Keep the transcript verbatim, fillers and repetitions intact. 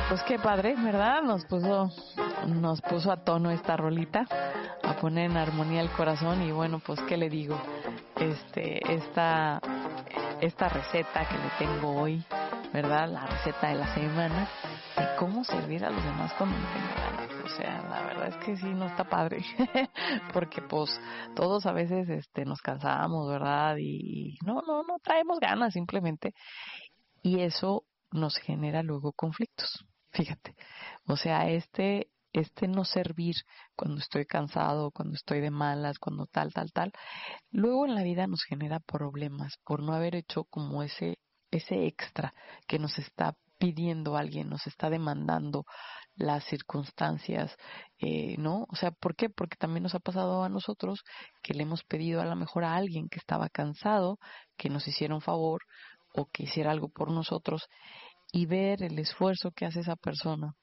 Pues qué padre, ¿verdad? Nos puso, nos puso a tono esta rolita, a poner en armonía el corazón y bueno, pues qué le digo, este, esta, esta receta que le tengo hoy, ¿verdad? La receta de la semana de cómo servir a los demás cuando no tengo ganas. O sea, la verdad es que sí, no está padre, porque pues todos a veces, este, nos cansamos, ¿verdad? Y no, no, no traemos ganas simplemente y eso nos genera luego conflictos. Fíjate, o sea, este, este no servir cuando estoy cansado, cuando estoy de malas, cuando tal, tal, tal, luego en la vida nos genera problemas por no haber hecho como ese, ese extra que nos está pidiendo alguien, nos está demandando las circunstancias, eh, ¿no? O sea, ¿por qué? Porque también nos ha pasado a nosotros que le hemos pedido a lo mejor a alguien que estaba cansado, que nos hiciera un favor o que hiciera algo por nosotros y ver el esfuerzo que hace esa persona